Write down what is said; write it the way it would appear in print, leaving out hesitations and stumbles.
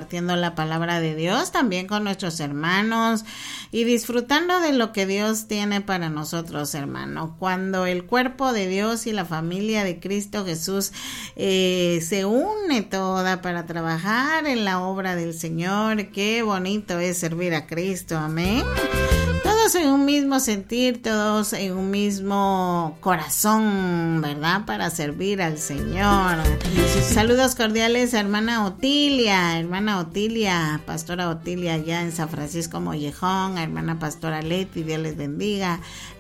compartiendo la palabra de Dios también con nuestros hermanos y disfrutando de lo que Dios tiene para nosotros, hermano. Cuando el cuerpo de Dios y la familia de Cristo Jesús se une toda para trabajar en la obra del Señor, qué bonito es servir a Cristo, amén. Todos en un mismo sentir, todos en un mismo corazón, ¿verdad? Para servir al Señor. Saludos cordiales a hermana Otilia, pastora Otilia allá en San Francisco Mollejón, a hermana pastora Leti, Dios les bendiga.